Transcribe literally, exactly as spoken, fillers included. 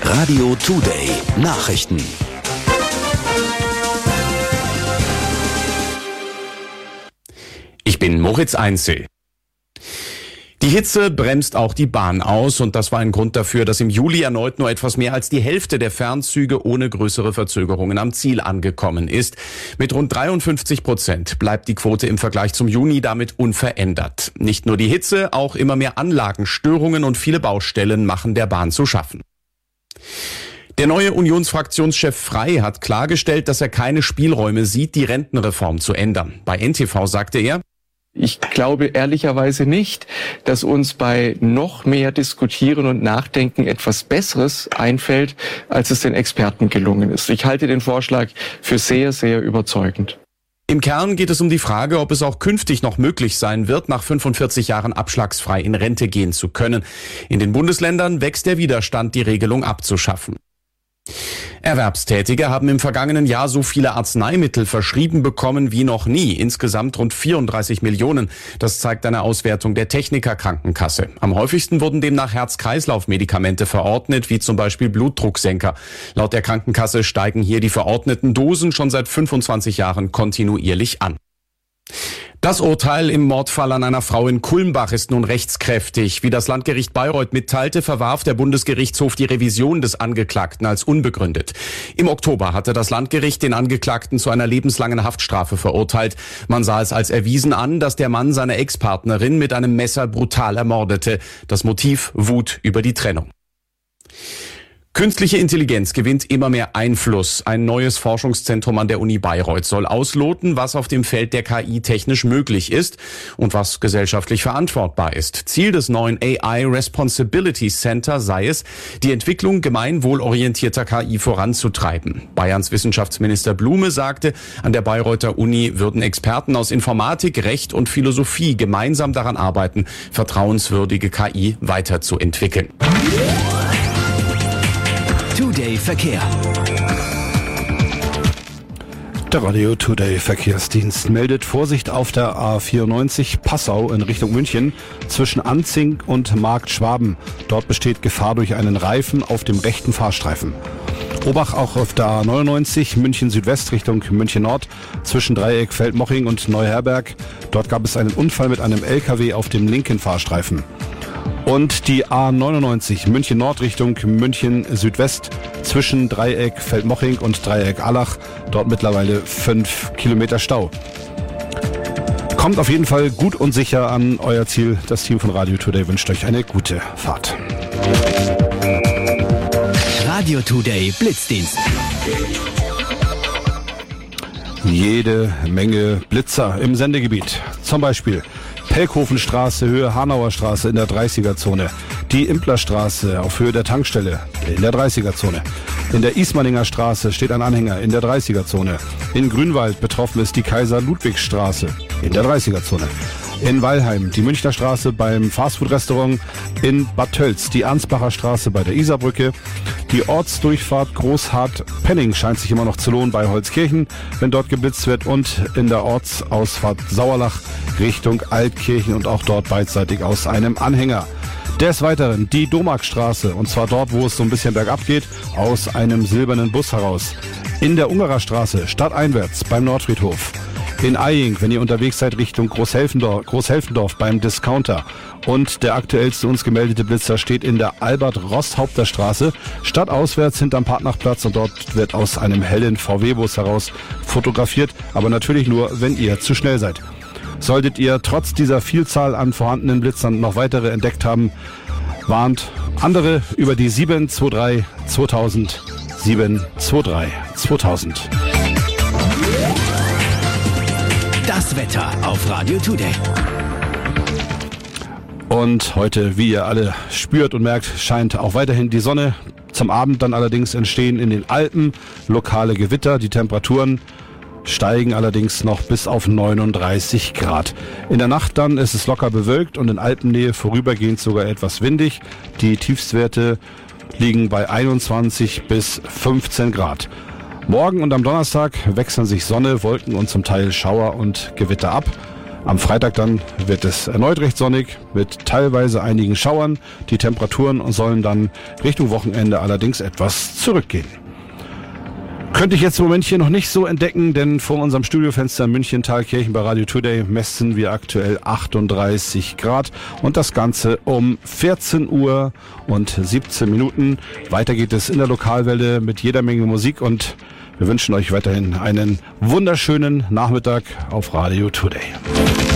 Radio Today Nachrichten. Ich bin Moritz Einzel. Die Hitze bremst auch die Bahn aus und das war ein Grund dafür, dass im Juli erneut nur etwas mehr als die Hälfte der Fernzüge ohne größere Verzögerungen am Ziel angekommen ist. Mit rund dreiundfünfzig Prozent bleibt die Quote im Vergleich zum Juni damit unverändert. Nicht nur die Hitze, auch immer mehr Anlagenstörungen und viele Baustellen machen der Bahn zu schaffen. Der neue Unionsfraktionschef Frey hat klargestellt, dass er keine Spielräume sieht, die Rentenreform zu ändern. Bei N T V sagte er: Ich glaube ehrlicherweise nicht, dass uns bei noch mehr Diskutieren und Nachdenken etwas Besseres einfällt, als es den Experten gelungen ist. Ich halte den Vorschlag für sehr, sehr überzeugend. Im Kern geht es um die Frage, ob es auch künftig noch möglich sein wird, nach fünfundvierzig Jahren abschlagsfrei in Rente gehen zu können. In den Bundesländern wächst der Widerstand, die Regelung abzuschaffen. Erwerbstätige haben im vergangenen Jahr so viele Arzneimittel verschrieben bekommen wie noch nie. Insgesamt rund vierunddreißig Millionen. Das zeigt eine Auswertung der Techniker Krankenkasse. Am häufigsten wurden demnach Herz-Kreislauf-Medikamente verordnet, wie zum Beispiel Blutdrucksenker. Laut der Krankenkasse steigen hier die verordneten Dosen schon seit fünfundzwanzig Jahren kontinuierlich an. Das Urteil im Mordfall an einer Frau in Kulmbach ist nun rechtskräftig. Wie das Landgericht Bayreuth mitteilte, verwarf der Bundesgerichtshof die Revision des Angeklagten als unbegründet. Im Oktober hatte das Landgericht den Angeklagten zu einer lebenslangen Haftstrafe verurteilt. Man sah es als erwiesen an, dass der Mann seine Ex-Partnerin mit einem Messer brutal ermordete. Das Motiv: Wut über die Trennung. Künstliche Intelligenz gewinnt immer mehr Einfluss. Ein neues Forschungszentrum an der Uni Bayreuth soll ausloten, was auf dem Feld der K I technisch möglich ist und was gesellschaftlich verantwortbar ist. Ziel des neuen A I Responsibility Center sei es, die Entwicklung gemeinwohlorientierter K I voranzutreiben. Bayerns Wissenschaftsminister Blume sagte, an der Bayreuther Uni würden Experten aus Informatik, Recht und Philosophie gemeinsam daran arbeiten, vertrauenswürdige K I weiterzuentwickeln. Today Verkehr. Der Radio Today Verkehrsdienst meldet Vorsicht auf der A vierundneunzig Passau in Richtung München zwischen Anzing und Markt Schwaben. Dort besteht Gefahr durch einen Reifen auf dem rechten Fahrstreifen. Obach auch auf der A neunundneunzig München Südwest Richtung München Nord zwischen Dreieck Feldmoching und Neuherberg. Dort gab es einen Unfall mit einem L K W auf dem linken Fahrstreifen. Und die A neunundneunzig München Nord Richtung München Südwest zwischen Dreieck Feldmoching und Dreieck Allach. Dort mittlerweile fünf Kilometer Stau. Kommt auf jeden Fall gut und sicher an euer Ziel. Das Team von Radio Today wünscht euch eine gute Fahrt. Radio Today Blitzdienst. Jede Menge Blitzer im Sendegebiet. Zum Beispiel Pelkhofenstraße, Höhe Hanauer Straße in der dreißiger-Zone. Die Implerstraße auf Höhe der Tankstelle in der dreißiger-Zone. In der Ismaninger Straße steht ein Anhänger in der dreißiger-Zone. In Grünwald betroffen ist die Kaiser-Ludwig-Straße in der dreißiger-Zone. In Weilheim die Münchner Straße beim Fastfood-Restaurant. In Bad Tölz die Ansbacher Straße bei der Isarbrücke. Die Ortsdurchfahrt Großhardt-Penning scheint sich immer noch zu lohnen bei Holzkirchen, wenn dort geblitzt wird. Und in der Ortsausfahrt Sauerlach Richtung Altkirchen und auch dort beidseitig aus einem Anhänger. Des Weiteren die Domarkstraße, und zwar dort, wo es so ein bisschen bergab geht, aus einem silbernen Bus heraus. In der Ungererstraße stadteinwärts beim Nordfriedhof. In Eying, wenn ihr unterwegs seid Richtung Großhelfendorf, Großhelfendorf beim Discounter. Und der aktuellste uns gemeldete Blitzer steht in der Albert-Rost-Haupter-Straße, stadtauswärts hinterm Partnachplatz, und dort wird aus einem hellen V W-Bus heraus fotografiert, aber natürlich nur, wenn ihr zu schnell seid. Solltet ihr trotz dieser Vielzahl an vorhandenen Blitzern noch weitere entdeckt haben, warnt andere über die sieben zwei drei zweitausend, sieben zwei drei zweitausend. Das Wetter auf Radio Today. Und heute, wie ihr alle spürt und merkt, scheint auch weiterhin die Sonne. Zum Abend dann allerdings entstehen in den Alpen lokale Gewitter. Die Temperaturen steigen allerdings noch bis auf neununddreißig Grad. In der Nacht dann ist es locker bewölkt und in Alpennähe vorübergehend sogar etwas windig. Die Tiefstwerte liegen bei einundzwanzig bis fünfzehn Grad. Morgen und am Donnerstag wechseln sich Sonne, Wolken und zum Teil Schauer und Gewitter ab. Am Freitag dann wird es erneut recht sonnig mit teilweise einigen Schauern. Die Temperaturen sollen dann Richtung Wochenende allerdings etwas zurückgehen. Könnte ich jetzt im Moment hier noch nicht so entdecken, denn vor unserem Studiofenster München-Thalkirchen bei Radio Today messen wir aktuell achtunddreißig Grad und das Ganze um vierzehn Uhr und siebzehn Minuten. Weiter geht es in der Lokalwelle mit jeder Menge Musik und wir wünschen euch weiterhin einen wunderschönen Nachmittag auf Radio Today.